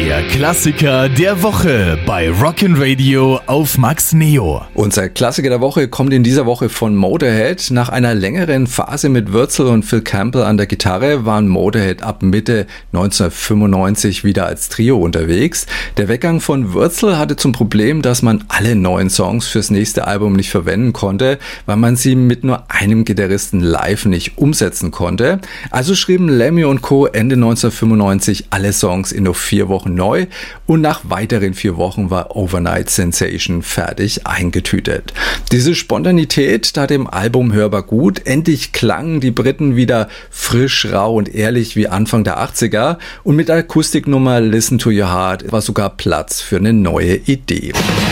Der Klassiker der Woche bei Rockin' Radio auf Max Neo. Unser Klassiker der Woche kommt in dieser Woche von Motorhead. Nach einer längeren Phase mit Wurzel und Phil Campbell an der Gitarre waren Motorhead ab Mitte 1995 wieder als Trio unterwegs. Der Weggang von Wurzel hatte zum Problem, dass man alle neuen Songs fürs nächste Album nicht verwenden konnte, weil man sie mit nur einem Gitarristen live nicht umsetzen konnte. Also schrieben Lemmy und Co. Ende 1995 alle Songs in nur 4 Wochen neu und nach weiteren 4 Wochen war Overnight Sensation fertig eingetütet. Diese Spontanität tat dem Album hörbar gut. Endlich klangen die Briten wieder frisch, rau und ehrlich wie Anfang der 80er und mit der Akustiknummer Listen to Your Heart war sogar Platz für eine neue Idee.